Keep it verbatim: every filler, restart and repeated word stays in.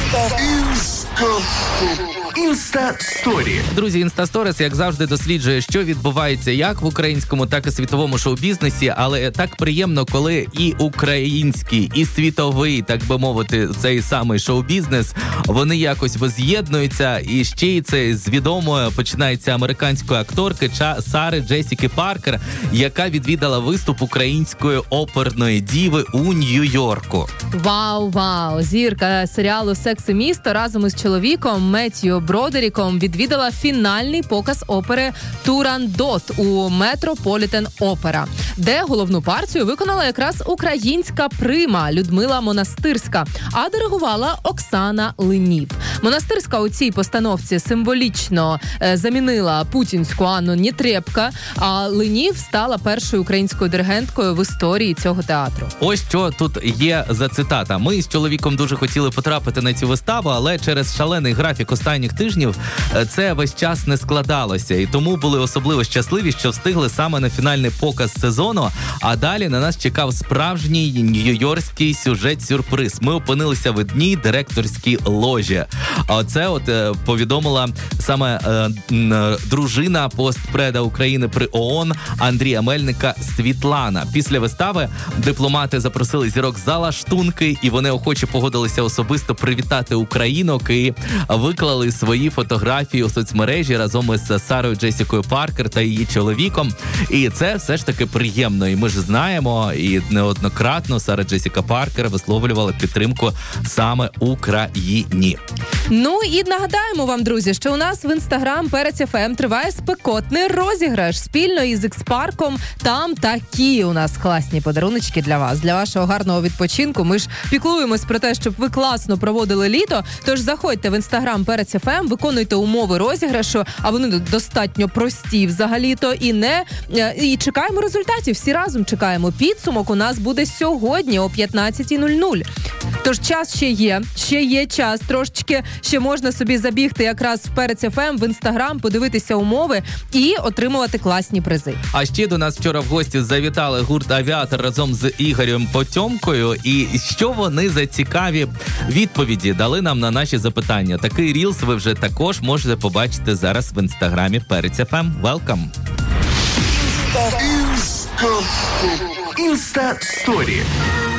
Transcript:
Інста-сторі. Друзі, Інста-сторіс, як завжди, досліджує, що відбувається як в українському, так і світовому шоу-бізнесі, але так приємно, коли і український, і світовий, так би мовити, цей самий шоу-бізнес, вони якось воз'єднуються, і ще й це з відомої починається американської акторки Сари Джесіки Паркер, яка відвідала виступ української оперної діви у Нью-Йорку. Вау, вау! Зірка серіалу «Секс і місто» разом із чоловіком Меттью Бродеріком відвідала фінальний показ опери «Турандот» у Метрополітен Опера, де головну партію виконала якраз українська прима Людмила Монастирська, а диригувала Оксана Линів. Монастирська у цій постановці символічно е, замінила путінську Анну Нітрєпка, а Линів стала першою українською диригенткою в історії цього театру. Ось що тут є за цитата. Ми з чоловіком дуже хотіли потрапити на цю виставу, але через шалений графік останніх тижнів це весь час не складалося. І тому були особливо щасливі, що встигли саме на фінальний показ сезону, а далі на нас чекав справжній нью-йоркський сюжет-сюрприз. Ми опинилися в одній директорській ложі. Оце от е, повідомила саме е, е, дружина постпреда України при ООН Андрія Мельника Світлана. Після вистави дипломати запросили зірок за лаштунки, і вони охоче погодилися особисто привітати українок і виклали свої фотографії у соцмережі разом із Сарою Джесікою Паркер та її чоловіком. І це все ж таки приємно. І ми ж знаємо, і неоднократно Сара Джесіка Паркер висловлювала підтримку саме Україні. Ну і нагадаємо вам, друзі, що у нас в Інстаграм Перець еф ем триває спекотний розіграш спільно із Ікс-парком. Там такі у нас класні подаруночки для вас, для вашого гарного відпочинку. Ми ж піклуємось про те, щоб ви класно проводили літо. Тож заходьте в Інстаграм Перець еф ем, виконуйте умови розіграшу, а вони достатньо прості взагалі-то. І не і чекаємо результатів. Всі разом чекаємо. Підсумок у нас буде сьогодні о п'ятнадцята нуль нуль. Тож час ще є, ще є час трошечки, ще можна собі забігти якраз в Перець еф ем, в Інстаграм, подивитися умови і отримувати класні призи. А ще до нас вчора в гості завітали гурт «Авіатор» разом з Ігорем Потьомкою. І що вони за цікаві відповіді дали нам на наші запитання. Такий рілс ви вже також можете побачити зараз в Інстаграмі Перець еф ем. Welcome! Інста-сторі.